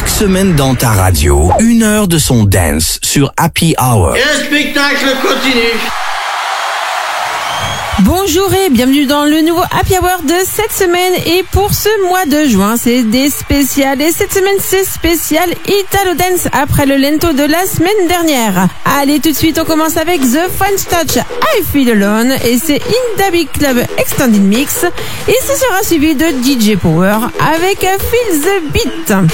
Chaque semaine dans ta radio, 1 heure de son dance sur Happy Hour. Et le spectacle continue. Bonjour et bienvenue dans le nouveau Happy Hour de cette semaine. Et pour ce mois de juin, c'est des spéciales. Et cette semaine, c'est spécial Italo Dance après le lento de la semaine dernière. Allez, tout de suite, on commence avec The French Touch, I Feel Alone. Et c'est In The Big Club Extended Mix. Et ce sera suivi de DJ Power avec Feel The Beat.